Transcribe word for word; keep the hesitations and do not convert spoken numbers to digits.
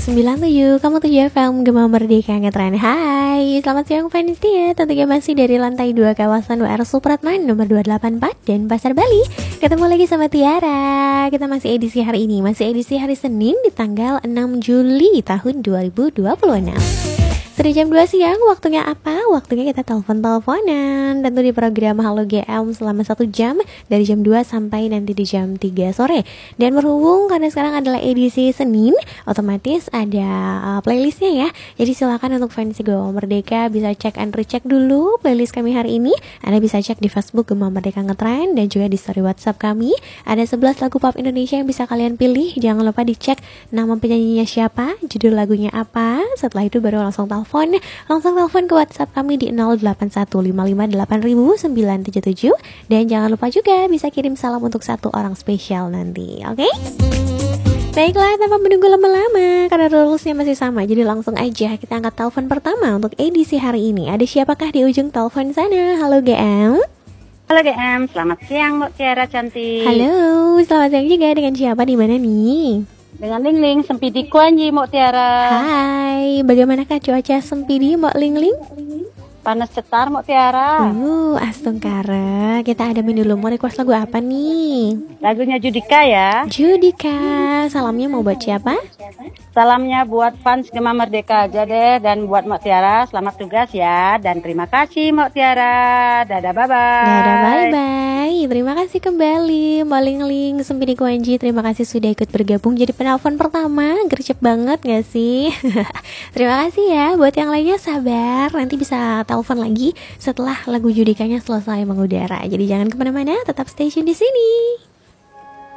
sembilan puluh tujuh koma tujuh F M Gema Merdeka Ngetren. Hai, selamat siang fans dia. Tentunya masih dari lantai dua kawasan W R Supratman nomor dua delapan empat dan Pasar Bali. Ketemu lagi sama Tiara. Kita masih edisi hari ini, masih edisi hari Senin di tanggal enam Juli tahun dua ribu dua puluh enam. Sudah jam dua siang, waktunya apa? Waktunya kita telepon-teleponan. Tentu di program Halo G M selama satu jam, dari jam dua sampai nanti di jam tiga sore. Dan berhubung karena sekarang adalah edisi Senin, otomatis ada uh, playlistnya ya. Jadi silakan untuk fans Gema Merdeka bisa cek and recheck dulu playlist kami hari ini. Anda bisa cek di Facebook Gema Merdeka Ngetren dan juga di story WhatsApp kami. Ada sebelas lagu pop Indonesia yang bisa kalian pilih. Jangan lupa dicek nama penyanyinya siapa, judul lagunya apa. Setelah itu baru langsung tahu Telepon, langsung telepon ke WhatsApp kami di nol delapan satu lima lima delapan nol nol sembilan tujuh tujuh. Dan jangan lupa juga bisa kirim salam untuk satu orang spesial nanti, oke? Okay? Baiklah, tanpa menunggu lama-lama karena rulesnya masih sama, jadi langsung aja kita angkat telepon pertama untuk edisi hari ini. Ada siapakah di ujung telepon sana? Halo G M. Halo G M, selamat siang Mbak Tiara cantik. Halo, selamat siang juga. Dengan siapa, di mana nih? Dengan Ling Ling, Sempidi Kuanji Mbak Tiara. Hai, bagaimanakah cuaca Sempidi Mbak Ling Ling? Panas cetar Mbak Tiara. Uh, astungkara. Kita ada dulu, mau request lagu apa nih? Lagunya Judika ya. Judika, salamnya mau buat siapa? Salamnya buat fans Gema Merdeka aja deh. Dan buat Mbak Tiara, selamat tugas ya. Dan terima kasih Mbak Tiara. Dadah, bye-bye. Dadah, bye-bye. Terima kasih kembali Mbak Ling Ling, Sempidi Kuanji. Terima kasih sudah ikut bergabung jadi penelpon pertama. Gercep banget gak sih? Terima kasih ya. Buat yang lainnya sabar, nanti bisa telepon lagi setelah lagu Judikanya selesai mengudara. Jadi jangan kemana-mana, tetap stay tune di sini.